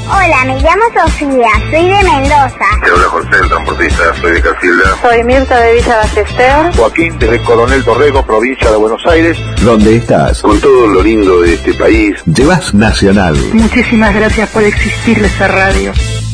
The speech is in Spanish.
Hola, me llamo Sofía, soy de Mendoza. Te habla José, el transportista, soy de Casilda. Soy Mirta de Villa Ballester. Joaquín desde Coronel Dorrego, provincia de Buenos Aires. ¿Dónde estás? Con todo lo lindo de este país. Llevas Nacional. Muchísimas gracias por existir esa radio.